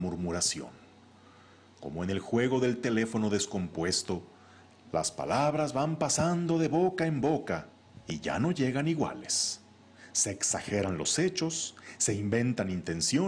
murmuración. Como en el juego del teléfono descompuesto, las palabras van pasando de boca en boca y ya no llegan iguales. Se exageran los hechos, se inventan intenciones